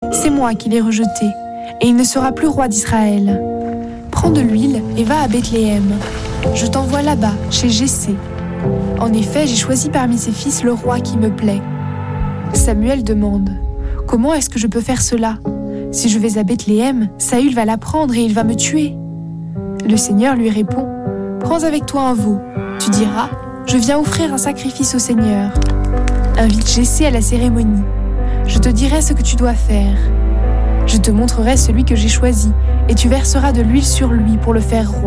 c'est moi qui l'ai rejeté, et il ne sera plus roi d'Israël. Prends de l'huile et va à Bethléem. Je t'envoie là-bas, chez Jessé. En effet, j'ai choisi parmi ses fils le roi qui me plaît. » Samuel demande « Comment est-ce que je peux faire cela ? Si je vais à Bethléem, Saül va l'apprendre et il va me tuer. » Le Seigneur lui répond « Prends avec toi un veau. Tu diras « Je viens offrir un sacrifice au Seigneur. » Invite Jessé à la cérémonie. Je te dirai ce que tu dois faire. Je te montrerai celui que j'ai choisi, et tu verseras de l'huile sur lui pour le faire roi. »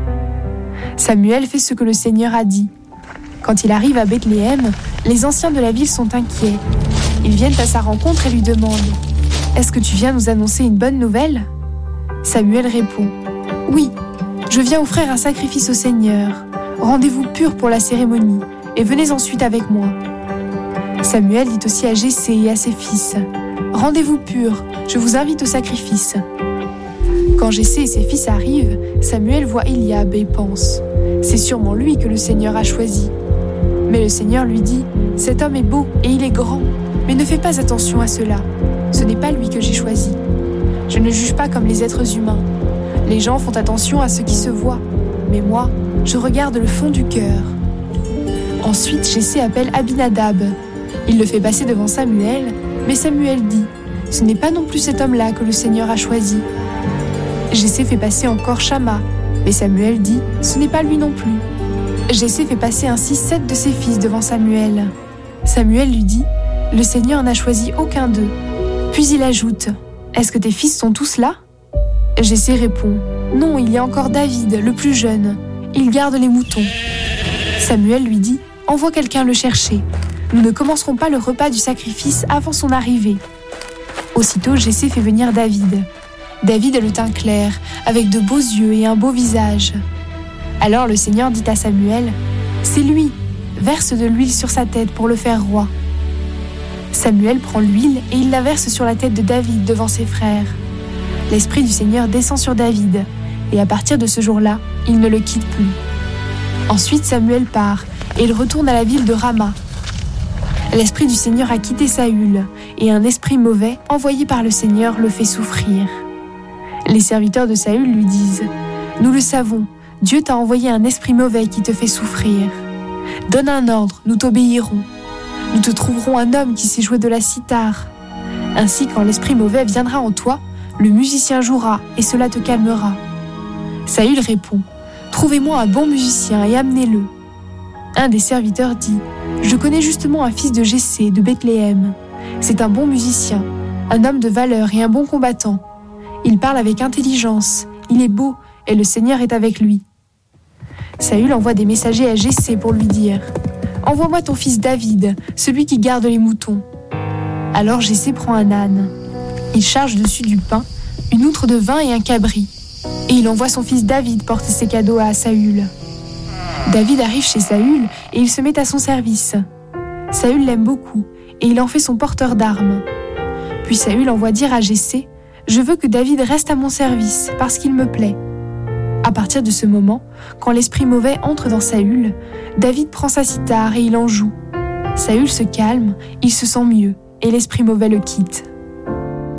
Samuel fait ce que le Seigneur a dit. Quand il arrive à Bethléem, les anciens de la ville sont inquiets. Ils viennent à sa rencontre et lui demandent « Est-ce que tu viens nous annoncer une bonne nouvelle ?» Samuel répond « Oui, je viens offrir un sacrifice au Seigneur. Rendez-vous purs pour la cérémonie, et venez ensuite avec moi. » Samuel dit aussi à Jessé et à ses fils « Rendez-vous purs, je vous invite au sacrifice. » Quand Jessé et ses fils arrivent, Samuel voit Eliab et pense « C'est sûrement lui que le Seigneur a choisi. » Mais le Seigneur lui dit « Cet homme est beau et il est grand, mais ne fais pas attention à cela. Ce n'est pas lui que j'ai choisi. Je ne juge pas comme les êtres humains. Les gens font attention à ce qui se voit, mais moi, je regarde le fond du cœur. » Ensuite, Jessé appelle Abinadab. Il le fait passer devant Samuel, mais Samuel dit « Ce n'est pas non plus cet homme-là que le Seigneur a choisi. » Jessé fait passer encore Shamma, mais Samuel dit « Ce n'est pas lui non plus. » Jessé fait passer ainsi 7 de ses fils devant Samuel. Samuel lui dit « Le Seigneur n'a choisi aucun d'eux. » Puis il ajoute « Est-ce que tes fils sont tous là ?» Jessé répond « Non, il y a encore David, le plus jeune. Il garde les moutons. » Samuel lui dit « Envoie quelqu'un le chercher. Nous ne commencerons pas le repas du sacrifice avant son arrivée. » Aussitôt, Jessé fait venir David. David a le teint clair, avec de beaux yeux et un beau visage. Alors le Seigneur dit à Samuel « C'est lui, verse de l'huile sur sa tête pour le faire roi. » Samuel prend l'huile et il la verse sur la tête de David devant ses frères. L'Esprit du Seigneur descend sur David, et à partir de ce jour-là, il ne le quitte plus. Ensuite Samuel part, et il retourne à la ville de Rama. L'Esprit du Seigneur a quitté Saül, et un esprit mauvais, envoyé par le Seigneur, le fait souffrir. Les serviteurs de Saül lui disent « Nous le savons, Dieu t'a envoyé un esprit mauvais qui te fait souffrir. Donne un ordre, nous t'obéirons. Nous te trouverons un homme qui sait jouer de la cithare. Ainsi, quand l'esprit mauvais viendra en toi, le musicien jouera et cela te calmera. » Saül répond « Trouvez-moi un bon musicien et amenez-le. » Un des serviteurs dit « Je connais justement un fils de Jessé de Bethléem. C'est un bon musicien, un homme de valeur et un bon combattant. Il parle avec intelligence, il est beau et le Seigneur est avec lui. » Saül envoie des messagers à Jessé pour lui dire « Envoie-moi ton fils David, celui qui garde les moutons. » Alors Jessé prend un âne. Il charge dessus du pain, une outre de vin et un cabri. Et il envoie son fils David porter ses cadeaux à Saül. David arrive chez Saül et il se met à son service. Saül l'aime beaucoup et il en fait son porteur d'armes. Puis Saül envoie dire à Jessé « Je veux que David reste à mon service parce qu'il me plaît. » À partir de ce moment, quand l'esprit mauvais entre dans Saül, David prend sa cithare et il en joue. Saül se calme, il se sent mieux et l'esprit mauvais le quitte.